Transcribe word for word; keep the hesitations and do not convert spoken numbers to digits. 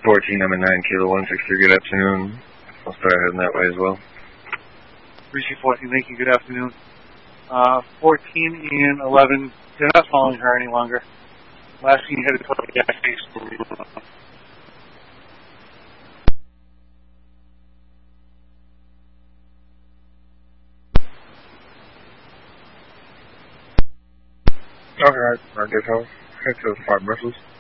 fourteen, I'm at nine Kilo one six three, good afternoon. I'll start heading that way as well. three C fourteen, thank you, good afternoon. Uh, fourteen and eleven, they're not following her any longer. Last thing you headed toward the gas station. Okay, I guess I'll head to the five Brussels.